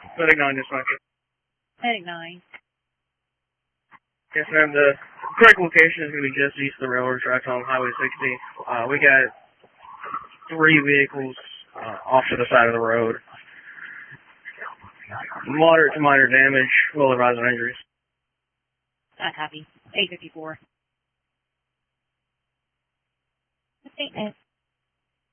Medic 9 dispatcher. Medic 9. Yes, ma'am. The correct location is going to be just east of the railroad tracks on Highway 60. We got 3 vehicles off to the side of the road. Moderate to minor damage. Will advise on injuries. I copy. 854. Okay,